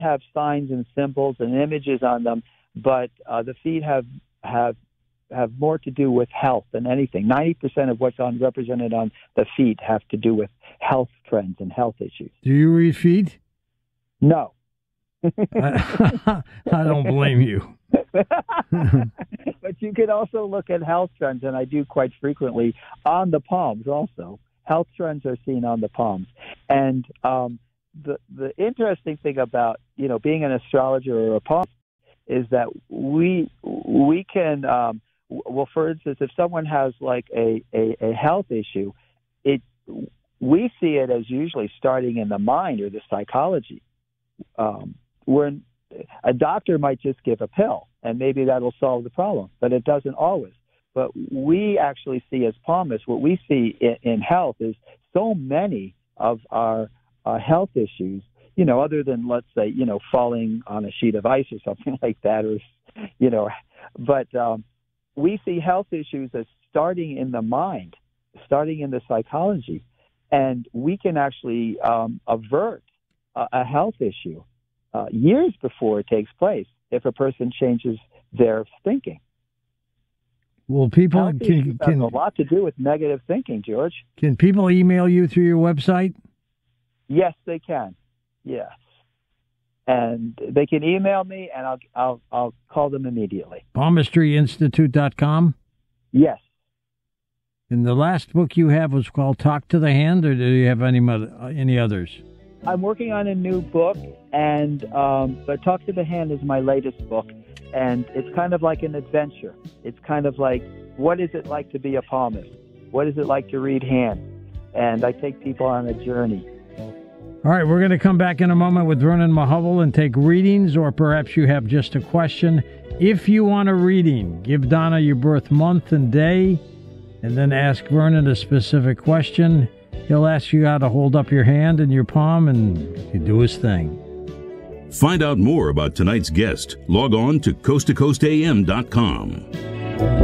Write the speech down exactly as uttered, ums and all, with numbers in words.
have signs and symbols and images on them, but uh, the feet have have have more to do with health than anything. ninety percent of what's on represented on the feet have to do with health trends and health issues. Do you read feet? No. I, I don't blame you. But you can also look at health trends, and I do quite frequently, on the palms also. Health trends are seen on the palms. And um, the the interesting thing about, you know, being an astrologer or a palm is that we we can, um, well, for instance, if someone has like a, a, a health issue, it we see it as usually starting in the mind or the psychology. Um, when a doctor might just give a pill, and maybe that'll solve the problem, but it doesn't always. But we actually see as palmists, what we see in, in health is so many of our uh, health issues, you know, other than, let's say, you know, falling on a sheet of ice or something like that, or, you know, but um, we see health issues as starting in the mind, starting in the psychology, and we can actually um, avert a, a health issue uh, years before it takes place if a person changes their thinking. Well, people Health can, issues can have a lot to do with negative thinking, George. Can people email you through your website? Yes, they can. Yes, and they can email me, and I'll I'll I'll call them immediately. palmistry institute dot com. Yes. And the last book you have was called Talk to the Hand, or do you have any any others? I'm working on a new book, and um, but Talk to the Hand is my latest book, and it's kind of like an adventure. It's kind of like, what is it like to be a palmist? What is it like to read hands? And I take people on a journey. All right, we're going to come back in a moment with Vernon Mahubble and take readings, or perhaps you have just a question. If you want a reading, give Donna your birth month and day, and then ask Vernon a specific question. He'll ask you how to hold up your hand and your palm, and you do his thing. Find out more about tonight's guest. Log on to coast to coast a m dot com.